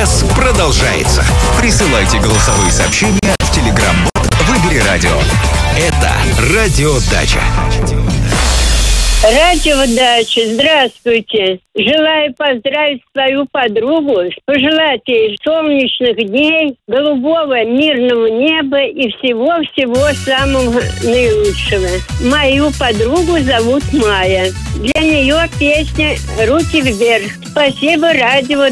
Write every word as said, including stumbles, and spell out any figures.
час продолжается. Присылайте голосовые сообщения в Telegram-бот «Выбери радио». Это «Радиодача». Радиодача, здравствуйте. Желаю поздравить свою подругу, пожелать ей солнечных дней, голубого мирного неба и всего-всего самого наилучшего. Мою подругу зовут Майя. Для нее песня «Руки вверх». Спасибо, радио.